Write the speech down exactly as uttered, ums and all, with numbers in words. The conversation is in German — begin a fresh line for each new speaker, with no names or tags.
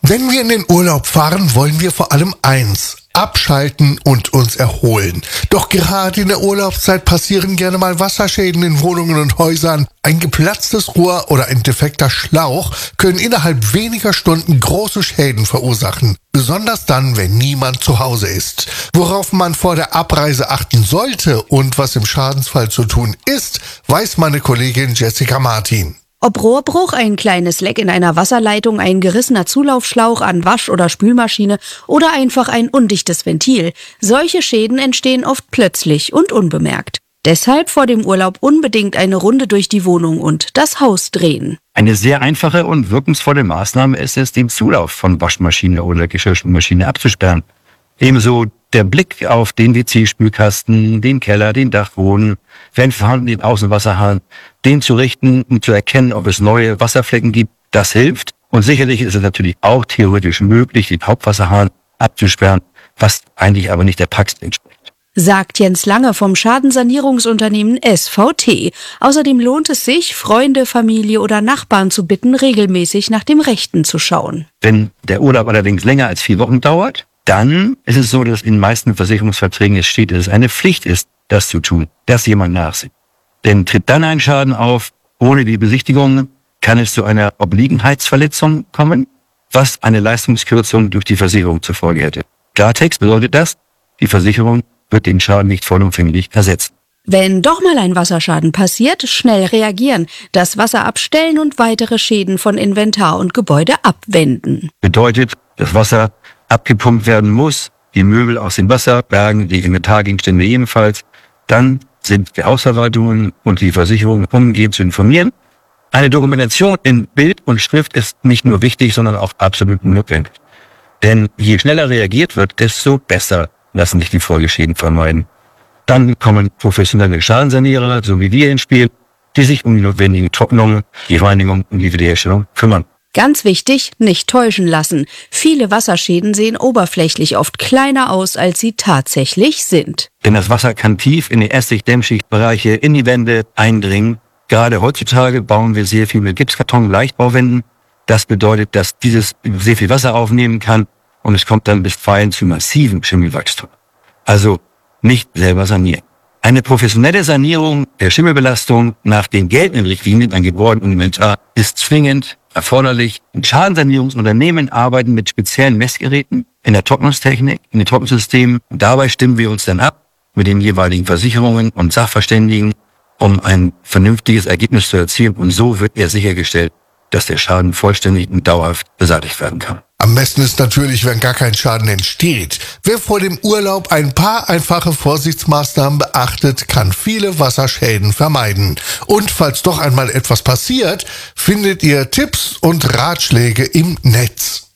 Wenn wir in den Urlaub fahren, wollen wir vor allem eins: abschalten und uns erholen. Doch gerade in der Urlaubszeit passieren gerne mal Wasserschäden in Wohnungen und Häusern. Ein geplatztes Rohr oder ein defekter Schlauch können innerhalb weniger Stunden große Schäden verursachen. Besonders dann, wenn niemand zu Hause ist. Worauf man vor der Abreise achten sollte und was im Schadensfall zu tun ist, weiß meine Kollegin Jessica Martin.
Ob Rohrbruch, ein kleines Leck in einer Wasserleitung, ein gerissener Zulaufschlauch an Wasch- oder Spülmaschine oder einfach ein undichtes Ventil. Solche Schäden entstehen oft plötzlich und unbemerkt. Deshalb vor dem Urlaub unbedingt eine Runde durch die Wohnung und das Haus drehen.
Eine sehr einfache und wirkungsvolle Maßnahme ist es, den Zulauf von Waschmaschine oder Geschirrspülmaschine abzusperren. Ebenso der Blick auf den W C-Spülkasten, den Keller, den Dachboden, wenn vorhanden den Außenwasserhahn, den zu richten und zu erkennen, ob es neue Wasserflecken gibt, das hilft. Und sicherlich ist es natürlich auch theoretisch möglich, den Hauptwasserhahn abzusperren, was eigentlich aber nicht der Praxis entspricht.
Sagt Jens Lange vom Schadensanierungsunternehmen S V T. Außerdem lohnt es sich, Freunde, Familie oder Nachbarn zu bitten, regelmäßig nach dem Rechten zu schauen.
Wenn der Urlaub allerdings länger als vier Wochen dauert, dann ist es so, dass in den meisten Versicherungsverträgen es steht, dass es eine Pflicht ist, das zu tun, dass jemand nachsieht. Denn tritt dann ein Schaden auf, ohne die Besichtigung, kann es zu einer Obliegenheitsverletzung kommen, was eine Leistungskürzung durch die Versicherung zur Folge hätte. Klartext bedeutet das, die Versicherung wird den Schaden nicht vollumfänglich ersetzen.
Wenn doch mal ein Wasserschaden passiert, schnell reagieren, das Wasser abstellen und weitere Schäden von Inventar und Gebäude abwenden.
Bedeutet, das Wasser abgepumpt werden muss, die Möbel aus dem Wasser bergen, die Inventargegenstände ebenfalls. Dann sind die Hausverwaltungen und die Versicherung umgehend zu informieren. Eine Dokumentation in Bild und Schrift ist nicht nur wichtig, sondern auch absolut notwendig. Denn je schneller reagiert wird, desto besser lassen sich die Folgeschäden vermeiden. Dann kommen professionelle Schadensanierer, so wie wir ins Spiel, die sich um die notwendigen Trocknungen, die Reinigung und die Wiederherstellung kümmern.
Ganz wichtig, nicht täuschen lassen. Viele Wasserschäden sehen oberflächlich oft kleiner aus, als sie tatsächlich sind.
Denn das Wasser kann tief in die Essig-Dämmschichtbereiche, in die Wände eindringen. Gerade heutzutage bauen wir sehr viel mit Gipskarton, Leichtbauwänden. Das bedeutet, dass dieses sehr viel Wasser aufnehmen kann und es kommt dann bisweilen zu massivem Schimmelwachstum. Also nicht selber sanieren. Eine professionelle Sanierung der Schimmelbelastung nach den geltenden Richtlinien an Gebäuden und Inventar ist zwingend erforderlich. Schadensanierungsunternehmen arbeiten mit speziellen Messgeräten in der Trocknungstechnik, in den Trocknungssystemen. Und dabei stimmen wir uns dann ab mit den jeweiligen Versicherungen und Sachverständigen, um ein vernünftiges Ergebnis zu erzielen. Und so wird er sichergestellt, dass der Schaden vollständig und dauerhaft beseitigt werden kann.
Am besten ist natürlich, wenn gar kein Schaden entsteht. Wer vor dem Urlaub ein paar einfache Vorsichtsmaßnahmen beachtet, kann viele Wasserschäden vermeiden. Und falls doch einmal etwas passiert, findet ihr Tipps und Ratschläge im Netz.